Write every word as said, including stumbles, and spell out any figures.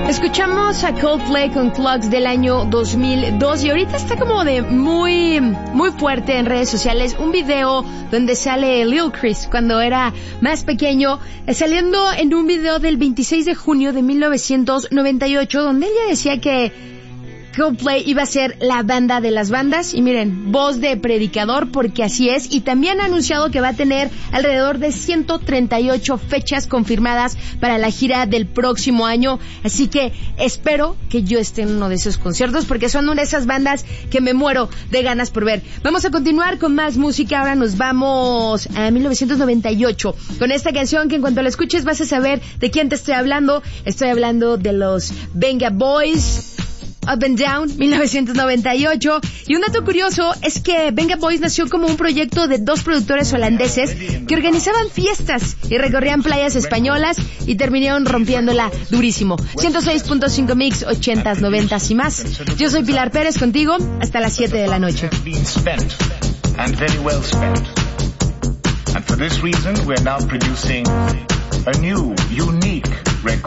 Escuchamos a Coldplay con Clocks del año dos mil dos y ahorita está como de muy, muy fuerte en redes sociales un video donde sale Lil Chris cuando era más pequeño, saliendo en un video del veintiséis de junio de mil novecientos noventa y ocho donde ella decía que Coldplay iba a ser la banda de las bandas y miren, voz de predicador porque así es, y también ha anunciado que va a tener alrededor de ciento treinta y ocho fechas confirmadas para la gira del próximo año, así que espero que yo esté en uno de esos conciertos porque son una de esas bandas que me muero de ganas por ver. Vamos a continuar con más música, ahora nos vamos a mil novecientos noventa y ocho con esta canción que en cuanto la escuches vas a saber de quién te estoy hablando. Estoy hablando de los Venga Boys, Up and Down, mil novecientos noventa y ocho. Y un dato curioso es que Venga Boys nació como un proyecto de dos productores holandeses que organizaban fiestas y recorrían playas españolas y terminaron rompiéndola durísimo. ciento seis punto cinco Mix, ochentas, noventas y más. Yo soy Pilar Pérez contigo hasta las siete de la noche. And very well spent. And for this reason we're now producing a new, unique record.